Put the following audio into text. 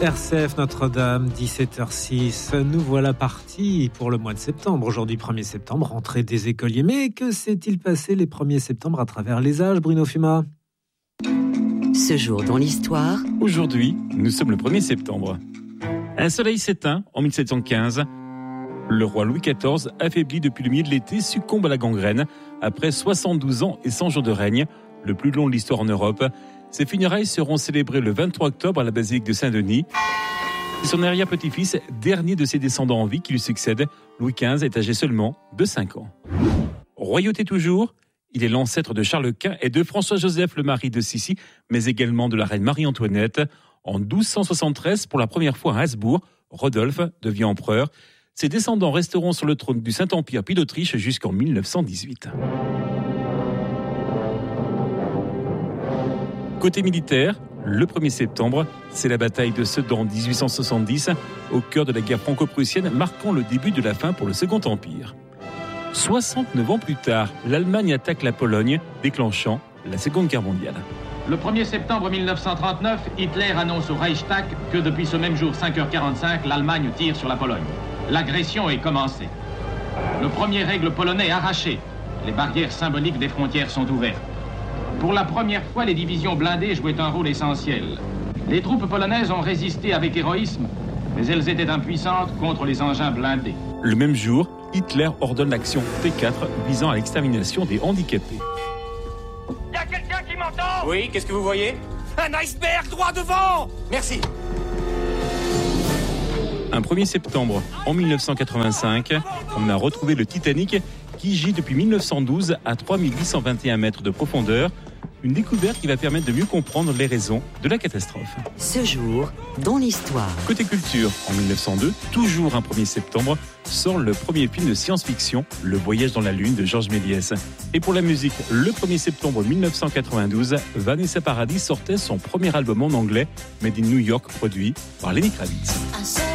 RCF Notre-Dame, 17h06. Nous voilà partis pour le mois de septembre. Aujourd'hui, 1er septembre, rentrée des écoliers. Mais que s'est-il passé les 1er septembre à travers les âges, Bruno Fuma ? Ce jour dans l'histoire. Aujourd'hui, nous sommes le 1er septembre. Un soleil s'éteint en 1715. Le roi Louis XIV, affaibli depuis le milieu de l'été, succombe à la gangrène après 72 ans et 100 jours de règne, le plus long de l'histoire en Europe. Ses funérailles seront célébrées le 23 octobre à la basilique de Saint-Denis. Son arrière-petit-fils, dernier de ses descendants en vie qui lui succède, Louis XV, est âgé seulement de 5 ans. Royauté toujours, il est l'ancêtre de Charles Quint et de François-Joseph, le mari de Sissi, mais également de la reine Marie-Antoinette. En 1273, pour la première fois à Habsbourg, Rodolphe devient empereur. Ses descendants resteront sur le trône du Saint-Empire puis d'Autriche jusqu'en 1918. Côté militaire, le 1er septembre, c'est la bataille de Sedan en 1870, au cœur de la guerre franco-prussienne, marquant le début de la fin pour le Second Empire. 69 ans plus tard, l'Allemagne attaque la Pologne, déclenchant la Seconde Guerre mondiale. Le 1er septembre 1939, Hitler annonce au Reichstag que depuis ce même jour, 5h45, l'Allemagne tire sur la Pologne. L'agression est commencée. Le premier aigle polonais est arraché. Les barrières symboliques des frontières sont ouvertes. Pour la première fois, les divisions blindées jouaient un rôle essentiel. Les troupes polonaises ont résisté avec héroïsme, mais elles étaient impuissantes contre les engins blindés. Le même jour, Hitler ordonne l'action P4 visant à l'extermination des handicapés. Y a quelqu'un qui m'entend ? Oui, qu'est-ce que vous voyez ? Un iceberg droit devant ! Merci. Un 1er septembre, en 1985, on a retrouvé le Titanic qui gît depuis 1912 à 3821 mètres de profondeur. Une découverte qui va permettre de mieux comprendre les raisons de la catastrophe. Ce jour dans l'histoire. Côté culture, en 1902, toujours un 1er septembre, sort le premier film de science-fiction, Le Voyage dans la Lune de Georges Méliès. Et pour la musique, le 1er septembre 1992, Vanessa Paradis sortait son premier album en anglais, Made in New York, produit par Lenny Kravitz.